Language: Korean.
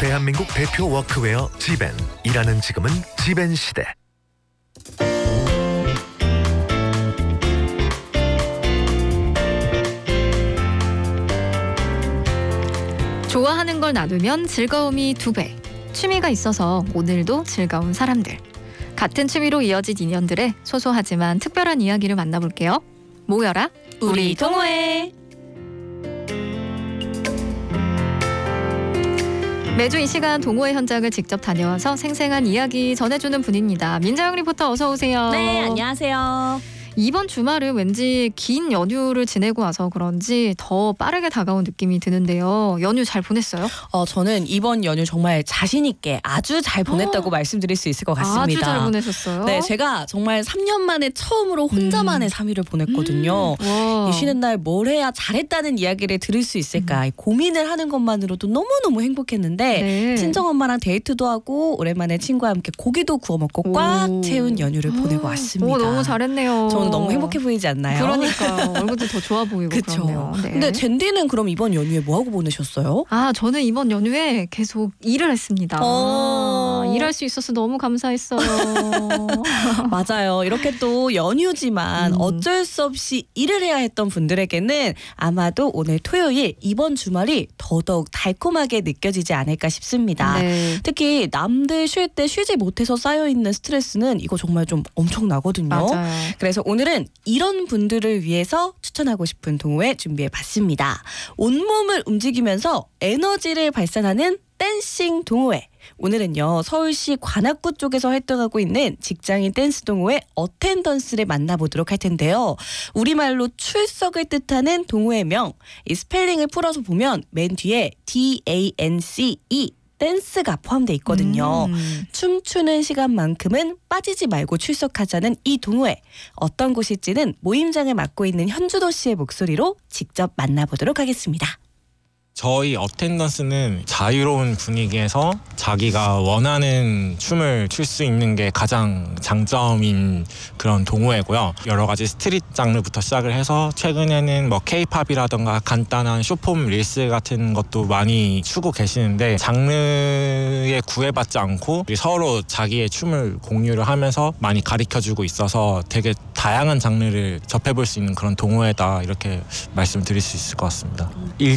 대한민국 대표 워크웨어 지벤. 일하는 지금은 지벤 시대. 좋아하는 걸 나누면 즐거움이 2배. 취미가 있어서 오늘도 즐거운 사람들. 같은 취미로 이어진 인연들의 소소하지만 특별한 이야기를 만나볼게요. 모여라 우리 동호회. 매주 이 시간 동호회 현장을 직접 다녀와서 생생한 이야기 전해주는 분입니다. 민자영 리포터 어서 오세요. 네, 안녕하세요. 이번 주말은 왠지 긴 연휴를 지내고 와서 그런지 더 빠르게 다가온 느낌이 드는데요. 연휴 잘 보냈어요? 저는 이번 연휴 정말 자신 있게 아주 잘 보냈다고 말씀드릴 수 있을 것 같습니다. 아주 잘 보내셨어요? 네, 제가 정말 3년 만에 처음으로 혼자만의 3일을 보냈거든요. 이 쉬는 날 뭘 해야 잘했다는 이야기를 들을 수 있을까 고민을 하는 것만으로도 너무너무 행복했는데 네. 친정엄마랑 데이트도 하고 오랜만에 친구와 함께 고기도 구워 먹고 꽉 채운 연휴를 보내고 왔습니다. 너무 잘했네요. 저는 너무 행복해 보이지 않나요? 그러니까 얼굴도 더 좋아 보이고 그쵸. 그러네요. 네. 근데 젠디는 그럼 이번 연휴에 뭐 하고 보내셨어요? 저는 이번 연휴에 계속 일을 했습니다. 일할 수 있어서 너무 감사했어요. 맞아요. 이렇게 또 연휴지만 어쩔 수 없이 일을 해야 했던 분들에게는 아마도 오늘 토요일 이번 주말이 더더욱 달콤하게 느껴지지 않을까 싶습니다. 네. 특히 남들 쉴 때 쉬지 못해서 쌓여있는 스트레스는 이거 정말 좀 엄청나거든요. 맞아요. 그래서 오늘은 이런 분들을 위해서 추천하고 싶은 동호회 준비해봤습니다. 온몸을 움직이면서 에너지를 발산하는 댄싱 동호회. 오늘은요 서울시 관악구 쪽에서 활동하고 있는 직장인 댄스 동호회 어텐던스를 만나보도록 할 텐데요. 우리말로 출석을 뜻하는 동호회명, 이 스펠링을 풀어서 보면 맨 뒤에 DANCE 댄스가 포함되어 있거든요. 춤추는 시간만큼은 빠지지 말고 출석하자는 이 동호회. 어떤 곳일지는 모임장을 맡고 있는 현주도 씨의 목소리로 직접 만나보도록 하겠습니다. 저희 어텐던스는 자유로운 분위기에서 자기가 원하는 춤을 출 수 있는 게 가장 장점인 그런 동호회고요. 여러 가지 스트릿 장르부터 시작을 해서 최근에는 뭐 K-팝이라던가 간단한 쇼폼 릴스 같은 것도 많이 추고 계시는데 장르에 구애받지 않고 서로 자기의 춤을 공유를 하면서 많이 가르쳐주고 있어서 되게 다양한 장르를 접해볼 수 있는 그런 동호회다 이렇게 말씀드릴 수 있을 것 같습니다.